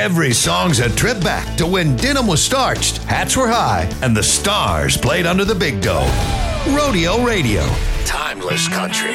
Every song's a trip back to when denim was starched, hats were high, and the stars played under the big dough. Rodeo Radio. Timeless country.